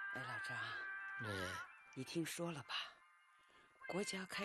哎，老张，你听说了吧？国家开